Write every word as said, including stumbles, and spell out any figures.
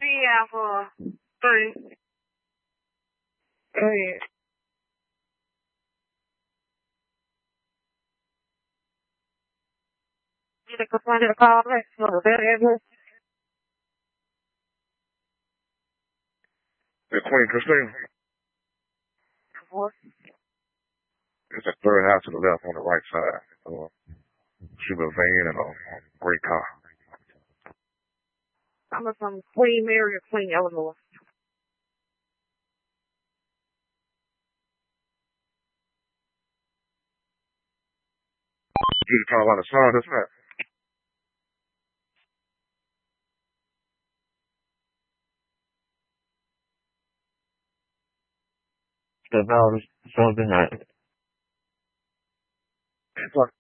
Yeah, for three. Go ahead. You can complain to the call back. So that address. The Queen Christine. What? It's the third house to the left on the right side. Uh, she was a van and a great car. I'm from Queen Mary or Queen Eleanor. You talking about the son, isn't it? The now something like What?